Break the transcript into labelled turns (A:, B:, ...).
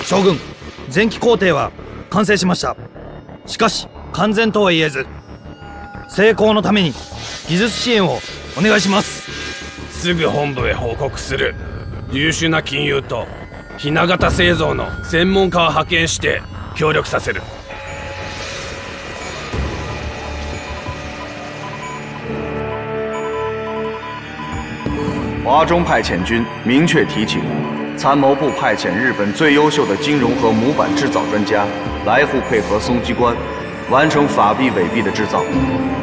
A: 将軍、前期工程は完成しました。しかし完全とは言えず、成功のために技術支援をお願いします。
B: すぐ本部へ報告する。優秀な金融とひな形製造の専門家を派遣して協力させる。
C: 华中派遣军明确提请，参谋部派遣日本最优秀的金融和模板制造专家来沪配合松机关，完成法币伪币的制造。